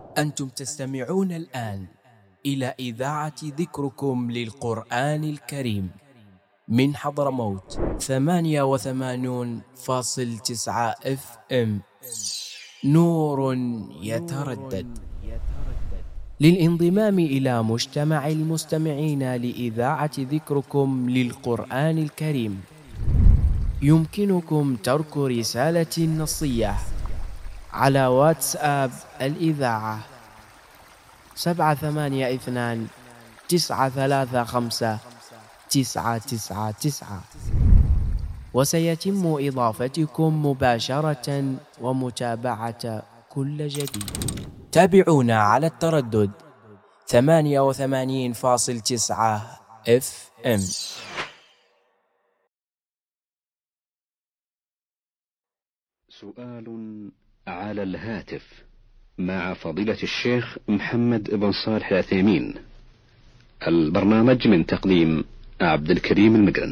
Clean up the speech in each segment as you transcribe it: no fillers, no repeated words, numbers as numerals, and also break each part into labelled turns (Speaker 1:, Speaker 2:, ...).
Speaker 1: أنتم تستمعون الآن إلى إذاعة ذكركم للقرآن الكريم من حضرموت 88.9 FM. نور يتردد. للانضمام إلى مجتمع المستمعين لإذاعة ذكركم للقرآن الكريم يمكنكم ترك رسالة نصية على واتساب الإذاعة 782-935-999، وسيتم إضافتكم مباشرة ومتابعة كل جديد. تابعونا على التردد 88.9 FM.
Speaker 2: سؤال على الهاتف مع فضيلة الشيخ محمد بن صالح العثيمين. البرنامج من تقديم عبد الكريم المقرن.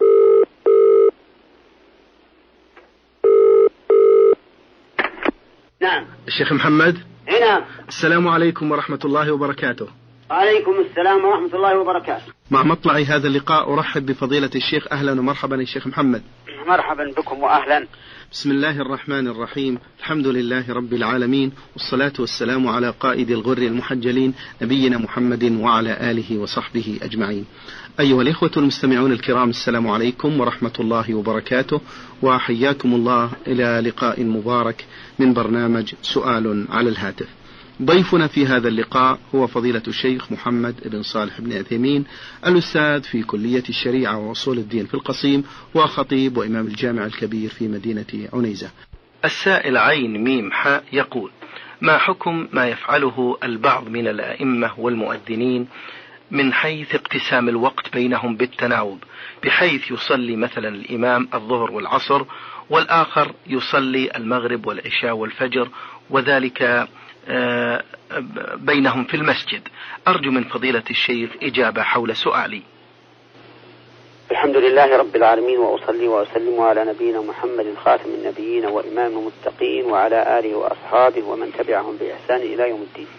Speaker 3: نعم.
Speaker 4: الشيخ محمد.
Speaker 3: نعم.
Speaker 4: السلام عليكم ورحمة الله وبركاته.
Speaker 3: وعليكم السلام ورحمة الله وبركاته.
Speaker 4: مع مطلع هذا اللقاء أرحب بفضيلة الشيخ. أهلا ومرحبا الشيخ محمد.
Speaker 3: مرحبا بكم وأهلا.
Speaker 4: بسم الله الرحمن الرحيم. الحمد لله رب العالمين، والصلاة والسلام على قائد الغر المحجلين نبينا محمد وعلى آله وصحبه أجمعين. أيها الإخوة المستمعون الكرام، السلام عليكم ورحمة الله وبركاته، وحياكم الله إلى لقاء مبارك من برنامج سؤال على الهاتف. ضيفنا في هذا اللقاء هو فضيلة الشيخ محمد بن صالح بن عثيمين، الأستاذ في كلية الشريعة وأصول الدين في القصيم، وخطيب وإمام الجامع الكبير في مدينة عنيزة. السائل عين ميم حاء يقول: ما حكم ما يفعله البعض من الأئمة والمؤذنين من حيث اقتسام الوقت بينهم بالتناوب، بحيث يصلي مثلا الإمام الظهر والعصر والآخر يصلي المغرب والعشاء والفجر، وذلك بينهم في المسجد؟ أرجو من فضيلة الشيخ إجابة حول سؤالي.
Speaker 3: الحمد لله رب العالمين، وأصلي وأسلم على نبينا محمد خاتم النبيين وإمام المتقين وعلى آله وأصحابه ومن تبعهم بإحسان إلى يوم الدين.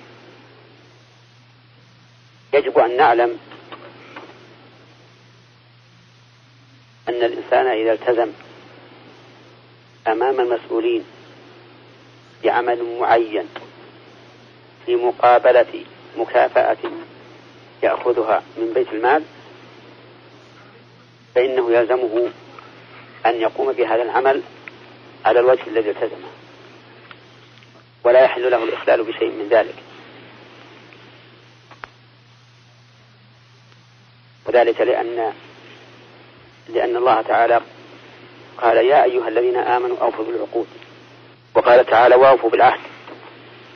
Speaker 3: يجب أن نعلم أن الإنسان إذا التزم أمام المسؤولين بعمل معين في مقابلة مكافأة يأخذها من بيت المال، فإنه يلزمه أن يقوم بهذا العمل على الوجه الذي التزمه، ولا يحل له الإخلال بشيء من ذلك. وذلك لأن الله تعالى قال: يا أيها الذين آمنوا أوفوا بالعقود، وقال تعالى: وأوفوا بالعهد.